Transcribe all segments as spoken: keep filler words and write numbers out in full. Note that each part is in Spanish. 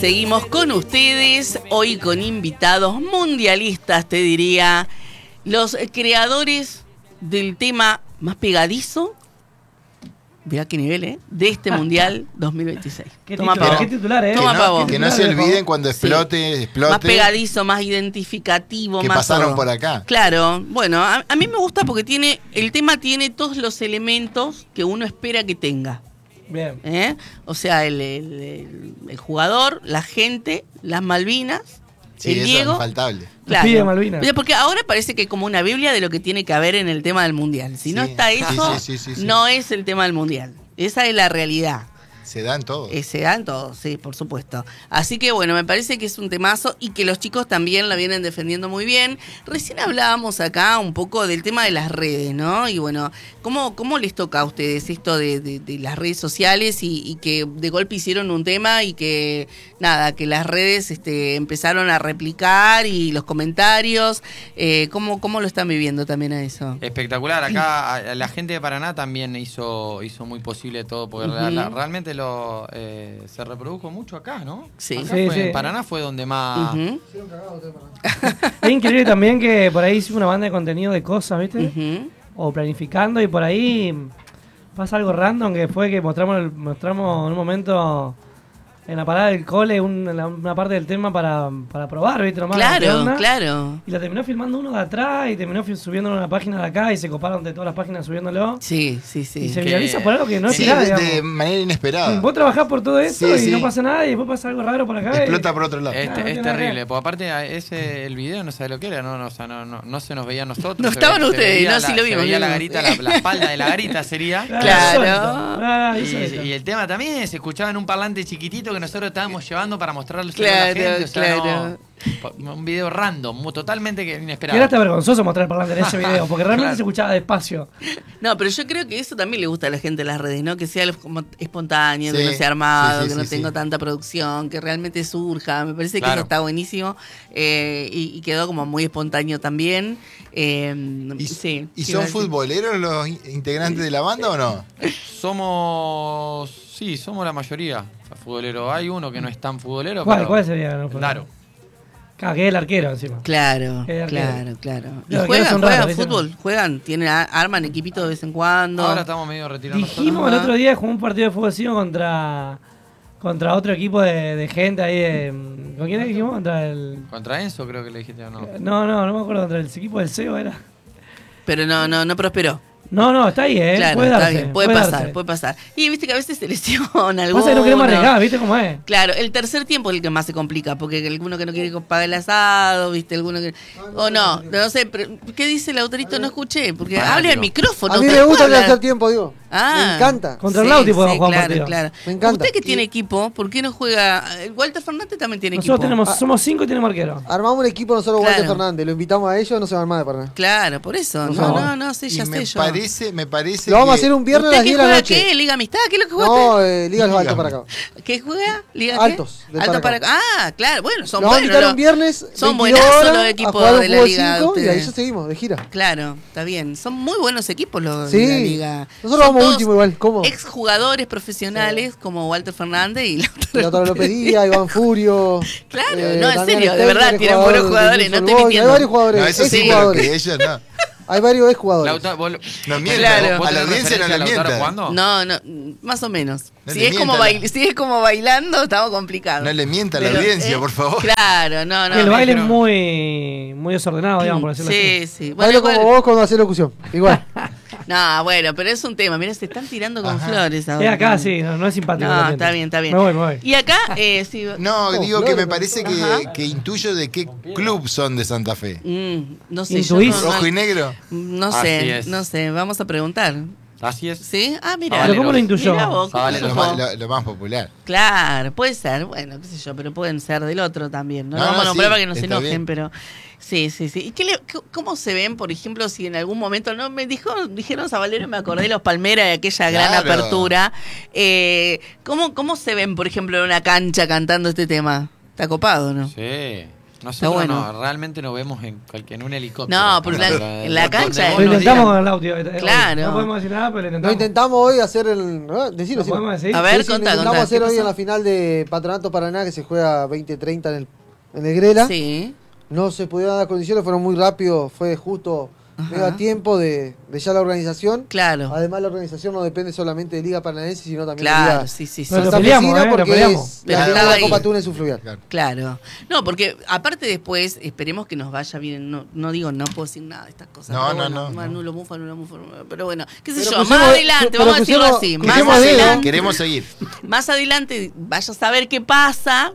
seguimos con ustedes, hoy con invitados mundialistas, te diría, los creadores del tema más pegadizo, vea qué nivel, ¿eh? De este Mundial dos mil veintiséis. ¿Qué Toma titular, pavo. ¿Qué titular, eh? Toma que, pavo. no, que no se olviden cuando explote, sí. explote. Más pegadizo, más identificativo, que más pasaron todo. por acá. Claro, bueno, a, a mí me gusta porque tiene, el tema tiene todos los elementos que uno espera que tenga. Bien. ¿Eh? O sea, el, el, el, el jugador, la gente, las Malvinas, sí, el eso Diego. es infaltable. Claro. Pide Malvinas. Porque ahora parece que es como una Biblia de lo que tiene que haber en el tema del Mundial. Si Sí. no está eso, Sí, sí, sí, sí, sí. no es el tema del Mundial. Esa es la realidad. Se dan todos. Eh, se dan todos, sí, por supuesto. Así que bueno, me parece que es un temazo y que los chicos también la vienen defendiendo muy bien. Recién hablábamos acá un poco del tema de las redes, ¿no? Y bueno, ¿cómo, cómo les toca a ustedes esto de, de, de las redes sociales y, y que de golpe hicieron un tema y que, nada, que las redes este, empezaron a replicar y los comentarios? Eh, ¿cómo, ¿Cómo lo están viviendo también a eso? Espectacular. Acá la gente de Paraná también hizo, hizo muy posible todo, porque Uh-huh. la, la, realmente lo eh, se reprodujo mucho acá, ¿no? Sí. Acá Sí, fue, sí. En Paraná fue donde más... Uh-huh. Es increíble también que por ahí hicimos una banda de contenido de cosas, ¿viste? Uh-huh. O planificando y por ahí pasa algo random que fue que mostramos, el- mostramos en un momento en la parada del cole un- la- una parte del tema para, para probar, ¿viste? Nomás, ¿qué Claro, onda? claro. Y lo terminó filmando uno de atrás y terminó fi- subiéndolo a una página de acá y se coparon de todas las páginas subiéndolo. Sí, sí, sí. Y se que- viraliza por algo que no es Sí, nada, de, digamos. de manera inesperada. Vos trabajás por todo eso Sí, y sí. no pasa nada y después pasa algo raro por acá. y- Explota por otro lado. Es, no es tiene nada que terrible, ver. porque aparte a ese el video no sabe lo que era, no, no, o sea, no, no, no se nos veía a nosotros. No se estaban ve- se ustedes, veía no, la- sí lo se vimos, veía lo la vimos. garita, la, la espalda de la garita sería. Claro. Ah, Y, eso, eso. y el tema también se escuchaba en un parlante chiquitito que nosotros estábamos llevando para mostrarle a Claro, la gente. O sea, claro. no, un video random, mu- totalmente que Que inesperado. era hasta vergonzoso mostrar el parlante en ese video, porque realmente Claro. se escuchaba despacio. No, pero yo creo que eso también le gusta a la gente de las redes, ¿no? Que sea algo como espontáneo, Sí, que no sea armado, sí, sí, que no sí, tenga sí. tanta producción, que realmente surja. Me parece que Claro. eso está buenísimo eh, y, y quedó como muy espontáneo también. Eh, ¿Y, sí, ¿y ¿qué son iba a decir? futboleros los in- integrantes de la banda o no? Somos, sí, somos la mayoría futboleros. Hay uno que no es tan futbolero, ¿Cuál, pero cuál sería? No, Daro. Claro, que es el arquero encima. Claro, Qué arquero. claro, claro. ¿Y Los arqueros juegan, son juegan raros, ¿viste? fútbol? ¿Juegan? ¿Tienen, a- arman equipito de vez en cuando? Ahora estamos medio retirando. Dijimos el Ajá. otro día que jugó un partido de fútbol cinco contra contra otro equipo de, de gente ahí de, ¿con quién dijimos? Contra el Contra Enzo creo que le dijiste o no. No, no, no me acuerdo, contra el equipo del C E O era. Pero no, no, no prosperó. No, no, está ahí, eh. Claro, puede está darse, bien, puede, pasar, darse. puede pasar. Y viste que a veces se lesiona alguno. Pasa que no queremos arriesgar, ¿viste cómo es? Claro, el tercer tiempo es el que más se complica, porque alguno que no quiere pagar el asado, viste, alguno que... O no, no sé, pero ¿qué dice el autorito? No escuché, porque Fanático. habla el micrófono. A mí usted me gusta el habla. tercer tiempo, digo. Ah, Me encanta. Contra el Lauti podemos jugar un claro, partido. claro. Me encanta. Usted que tiene Y- equipo, ¿por qué no juega? Walter Fernández también tiene Nosotros equipo. tenemos, Ah. somos cinco y tenemos arquero. Armamos un equipo nosotros, Claro. Walter Fernández. Lo invitamos a ellos, no se van más de Paraná. Claro, por eso. No, favor. no, no, sí, Y ya sé me yo. parece, me parece Lo vamos a que- hacer un viernes a ¿Usted las qué diez de la juega noche. qué? ¿Liga Amistad? ¿Qué es lo que juega No, usted? eh, Liga Los Altos para acá. ¿Qué juega? ¿Liga Altos, qué? del Altos para Paracao. Ah, claro, bueno, son Nos van a buenos. invitar ¿no? un viernes, Son veintidós buenazos horas, los a equipos jugar un de la fútbol liga. cinco, y ahí ustedes. ya seguimos, de gira. Claro, está bien. Son muy buenos equipos los Sí. de la liga. Nosotros Son vamos todos último igual, ¿cómo? exjugadores profesionales como Walter Fernández y Lautaro Lautaro López Díaz, Iván Furio. Claro, eh, no, en Damián serio, de Steiner, verdad, tienen buenos jugador jugadores, del no estoy Newell's Old Boys. mintiendo. Hay varios jugadores, No, eso ex sí, pero jugadores. que ellos no. Hay varios ex jugadores. Lauta- vos- No mientan, Claro. ¿Vos a la tenés audiencia no referencia le a Lautaro mientan. jugando? No, no, más o menos. No si, le es como mientan. bail- si es como bailando, estamos complicados. No le mienta a la Pero, audiencia, eh, por favor. Claro, no, no. Que el me baile es dijeron- muy, muy desordenado, digamos, por decirlo Sí, así. sí. Bueno, Bailo como igual- vos cuando haces locución. Igual. No, bueno, pero es un tema. Mira, se están tirando con Ajá. flores ahora. Es acá, sí, no, no es simpático. No, realmente. está bien, está bien. Me voy, me voy. Y acá, eh, sí. No, Oh, digo que claro, me parece que, Ajá. que intuyo de qué club son de Santa Fe. Mm, no sé. ¿Intuís? yo no- ¿Rojo y negro? No Así sé, es. no sé. Vamos a preguntar. Así es. ¿Sí? Ah, mira. Pero ¿cómo lo intuyó? Mirá vos, ¿cómo Vale, lo Lo Lo supo? más, lo- lo más popular. Claro, puede ser, bueno, qué sé yo, pero pueden ser del otro también. No, No, no vamos a no, nombrar sí, para que no se está enojen, bien. pero sí, sí, sí. ¿Y qué le- c- cómo se ven, por ejemplo, si en algún momento, no me dijo, dijeron Zabalero y me acordé de los Palmeras de aquella gran Claro. apertura? Eh, ¿cómo, ¿Cómo se ven, por ejemplo, en una cancha cantando este tema? Está copado, ¿no? Sí. Nosotros bueno. no, realmente nos vemos en, cualquier, en un helicóptero. No, pero la- Donde- en la donde cancha- vos Lo nos intentamos digas. con el audio. eh, Claro. No podemos decir nada, pero lo Nos intentamos. intentamos hoy hacer el. ¿no? Decilo, ¿Lo decilo. podemos decir? A ver, Sí, sí, lo contá, intentamos contá. hacer ¿Qué hoy en pasó? la final de Patronato Paraná, que se juega veinte treinta en el, en el Grela. Sí. No se pudieron dar las condiciones, fueron muy rápidos, fue justo Ajá. medio a tiempo de, de ya la organización. Claro. Además, la organización no depende solamente de Liga Paranaense, sino también de Claro, Liga sí, sí, sí. Pero lo Santafesina, peleamos, ¿eh? Lo porque peleamos. es Pero la estaba segunda ahí. Copa Túnez su fluvial. Claro. Claro. No, porque aparte después, esperemos que nos vaya bien. No, no digo, no puedo decir nada de estas cosas. No, pero no, bueno, no, Anulo mufa, anulo mufa. Pero bueno, qué sé Pero yo, crucemos- más adelante, pero vamos a decirlo crucemos- así. Más crucemos dedos. adelante, Queremos seguir. más adelante vaya a saber qué pasa.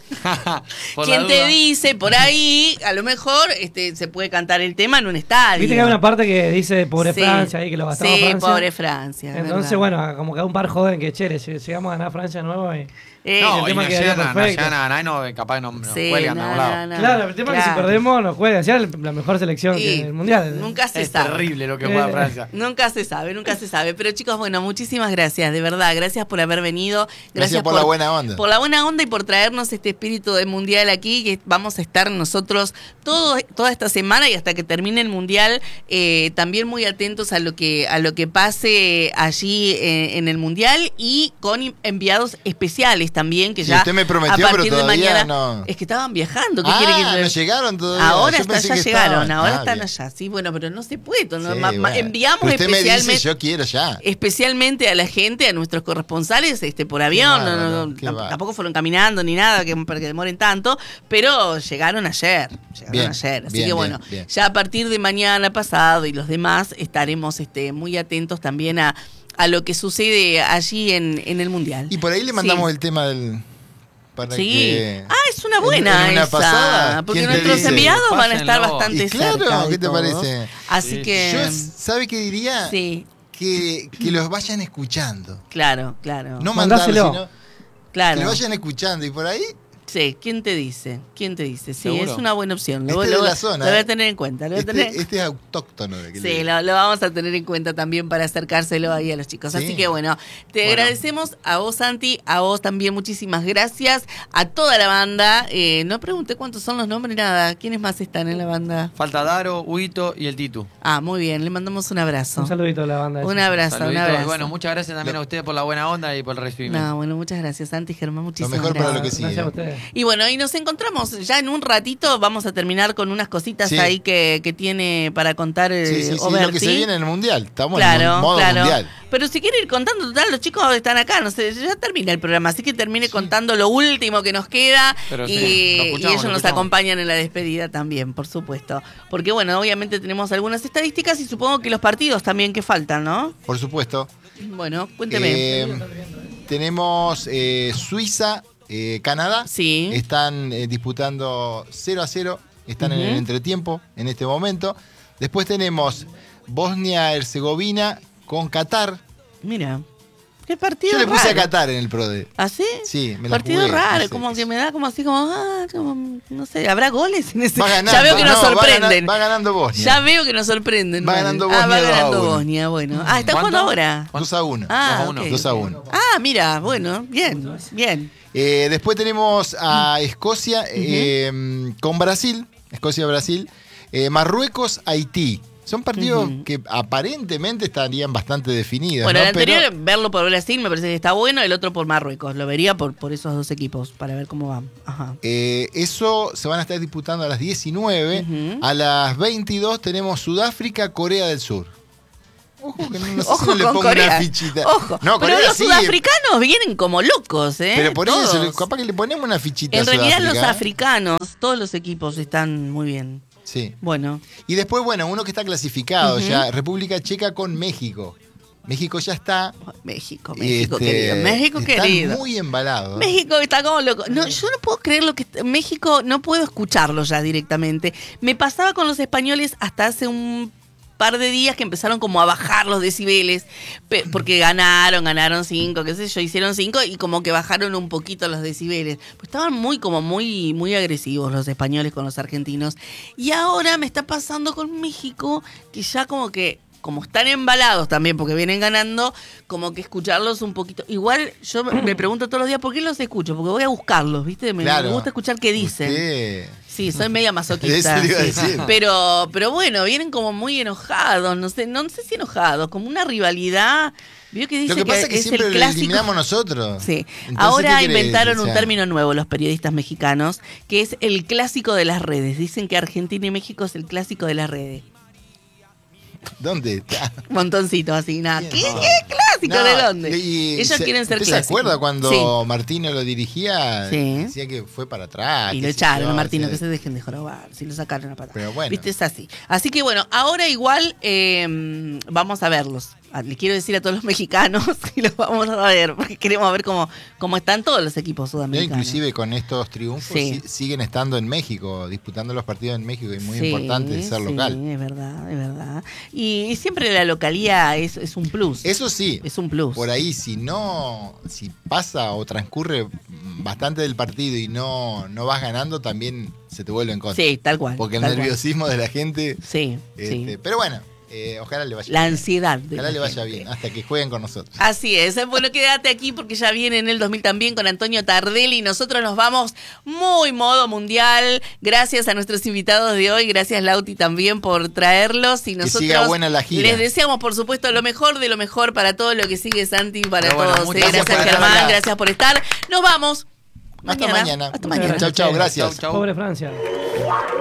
Por la Quién te duda. dice, por ahí, a lo mejor este, se puede cantar el tema en un estadio. Viste que hay una parte que dice pobre Sí. Francia ahí, que lo gastamos Sí, Francia. pobre Francia. es Entonces, verdad. bueno, como que un par joden que chere, si llegamos a ganar Francia de nuevo y... Eh, el No, y tema no quedaría llegan, a, no perfecto. llegan a ganar y no, capaz no, nos sí, cuelgan no, a un lado. no, no. Claro, el tema es que si Claro. perdemos nos juega, sea la mejor selección Y que el mundial. Nunca se Es sabe. terrible lo que Eh, juega Francia. Nunca se sabe, nunca se sabe. Pero chicos, bueno, muchísimas gracias, de verdad. Gracias por haber venido. Gracias, Gracias por la buena onda. Por la buena onda y por traernos este espíritu de mundial aquí, que vamos a estar nosotros todo, toda esta semana y hasta que termine el mundial, eh, también muy atentos a lo que, a lo que pase allí eh, en el mundial y con enviados especiales también, que Sí, ya usted me prometió, a pero partir de todavía mañana. no. Es que estaban viajando. ¿Qué Ah, quiere que no llegaron todavía. Ahora Yo está- pensé ya que llegaron, estaban. ahora Ah, están bien. allá. Sí, bueno, pero no se puede. ¿no? Sí, Ma- ma- bueno. enviamos Pero usted me especialmente dice, yo quiero ya. especialmente a la gente, a nuestros corresponsales este por avión, bárbaro, no, no, no, qué tamp- bárbaro. tampoco fueron caminando ni nada que, para que demoren tanto, pero llegaron ayer, llegaron Bien, ayer, así bien, que bien, bueno, bien. ya a partir de mañana pasado y los demás estaremos este muy atentos también a, a lo que sucede allí en, en el Mundial. Y por ahí le mandamos Sí. el tema del. Para Sí. que. Ah, es una buena en una esa, pasada, porque ¿quién te nuestros dice? enviados van a estar Pásenlo. bastante Y claro, cerca de ¿qué te todos. parece? Así Sí. que Yo, ¿sabe qué diría? sí, Que, que los vayan escuchando. claro, claro. No mandarlo, Mandáselo. sino claro. que lo vayan escuchando. Y por ahí, Sí, ¿quién te dice? ¿Quién te dice? Sí, ¿Seguro? es una buena opción. Lo, Este lo- de la lo zona, voy a ¿eh? tener en cuenta. Lo voy a este, tener- este es autóctono. De que Sí, le- lo, lo vamos a tener en cuenta también para acercárselo ahí a los chicos. Sí. Así que bueno, te Bueno. agradecemos a vos, Santi, a vos también muchísimas gracias, a toda la banda. Eh, no pregunté cuántos son los nombres, nada. ¿Quiénes más están en la banda? Falta Daro, Huito y el Titu. Ah, muy bien, le mandamos un abrazo. Un saludito a la banda. Un esa. abrazo, un Saluditos. abrazo. Y bueno, muchas gracias también a ustedes por la buena onda y por el recibimiento. No, bueno, muchas gracias, Santi, Germán, muchísimas mejor para gracias. lo que sigue. Gracias a ustedes. Y bueno, y nos encontramos ya en un ratito. Vamos a terminar con unas cositas Sí. ahí que, que tiene para contar eh, Sí, sí, sí, lo Oberti. que se viene en el mundial. Estamos Claro, en modo claro. mundial. Pero si quiere ir contando, total, los chicos están acá, no sé, ya termina el programa, así que termine contando lo último que nos queda Pero y, sí, lo y escuchamos, ellos lo nos escuchamos. acompañan en la despedida también, por supuesto. Porque bueno, obviamente tenemos algunas estadísticas y supongo que los partidos también que faltan, ¿no? Por supuesto. Bueno, cuénteme. Eh, tenemos eh, Suiza, eh, Canadá. Sí. Están eh, disputando cero a cero. Están en Ujú. el entretiempo en este momento. Después tenemos Bosnia-Herzegovina con Qatar. Mira, qué partido Yo le puse raro. a Qatar en el PRODE. ¿Ah, sí? Sí, me la Partido jugué, raro, no sé como qué que es. me da como así como, ah, como, no sé, ¿habrá goles en ese? Va ganando. Ya veo que nos no, va sorprenden. gana- Va, ganando Bosnia. Ya veo que nos sorprenden. Va Mal. ganando Ah, Bosnia va dos a ganando uno. Bosnia, bueno. Ah, ¿está jugando ¿Cuánto? ahora? dos a uno. Ah, dos a uno. ok. dos a uno. Ah, mira, bueno, bien, bien. Eh, después tenemos a Escocia eh, con Brasil. Escocia-Brasil. Eh, Marruecos-Haití. Son partidos Ujú. que aparentemente estarían bastante definidos. Bueno, ¿no? el anterior, Pero, verlo por Brasil me parece que está bueno, el otro por Marruecos. Lo vería por, por esos dos equipos, para ver cómo van. Ajá. eh, eso se van a estar disputando a las diecinueve. Ujú. A las veintidós tenemos Sudáfrica-Corea del Sur. Ojo que no, no sé Ojo si no le con pongo Corea. una fichita. Ojo, No, pero Corea los sí, sudafricanos vienen como locos, ¿eh? Pero por eso, Todos. le- capaz que le ponemos una fichita a En realidad los Sudáfrica. africanos, todos los equipos están muy bien. Sí. Bueno, Y después, bueno, uno que está clasificado Ujú. ya, República Checa con México. México ya está. México, México este, querido, México están querido. muy embalados. México está como loco. No, yo no puedo creer lo que México, no puedo escucharlo ya directamente. Me pasaba con los españoles hasta hace un par de días que empezaron como a bajar los decibeles, pe- porque ganaron, ganaron cinco, qué sé yo, hicieron cinco y como que bajaron un poquito los decibeles. Pues estaban muy, como muy, muy agresivos los españoles con los argentinos. Y ahora me está pasando con México, que ya como que como están embalados también porque vienen ganando, como que escucharlos un poquito. Igual yo me pregunto todos los días, ¿por qué los escucho? Porque voy a buscarlos, ¿viste? Me, Claro. me gusta escuchar qué dicen. Usted- Sí, soy media masoquista. Eso le iba a sí. decir. Pero, pero bueno, vienen como muy enojados, no sé, no sé si enojados, como una rivalidad. Vio que dice Lo que pasa es que es siempre el lo clásico. eliminamos nosotros. Sí. Entonces, Ahora ¿qué querés? inventaron O sea, un término nuevo los periodistas mexicanos, que es el clásico de las redes. Dicen que Argentina y México es el clásico de las redes. ¿Dónde está? Montoncito así, nada. Bien. ¿Qué, No. qué clásico? No, ¿De dónde? y Ellos se- quieren ser ¿usted clásicos. se acuerda cuando Sí. Martino lo dirigía? Sí. Decía que fue para atrás. Y qué lo sé echaron yo, a Martino, o sea, que se dejen de jorobar, si lo sacaron a patada. Pero bueno. Viste, es así. Así que bueno, ahora igual eh, vamos a verlos. Ah, le quiero decir a todos los mexicanos que los vamos a ver, porque queremos ver cómo, cómo están todos los equipos No, sudamericanos. inclusive con estos triunfos Sí. si- siguen estando en México, disputando los partidos en México, y es muy Sí, importante ser sí, local. es verdad, es verdad. Y, y siempre la localía es, es un plus. Eso sí, Es un plus. por ahí si no, si pasa o transcurre bastante del partido y no, no vas ganando, también se te vuelve en contra. Sí, tal cual. Porque el tal cual. nerviosismo de la gente, Sí, este, sí. pero bueno, eh, ojalá le vaya La bien. ansiedad. de Ojalá la le vaya gente. bien, hasta que jueguen con nosotros. Así es. Bueno, quédate aquí porque ya viene en el dos mil también con Antonio Tardelli. Nosotros nos vamos muy modo mundial. Gracias a nuestros invitados de hoy. Gracias, Lauti, también por traerlos. Y nosotros siga buena la gira. les deseamos, por supuesto, lo mejor de lo mejor para todo lo que sigue, Santi, para Pero bueno, todos. muchas eh. gracias Gracias, por estar Germán. acá. Gracias por estar. Nos vamos. Hasta mañana. Hasta Muchas mañana. Chau, chau, gracias. Chau, chau. Pobre Francia.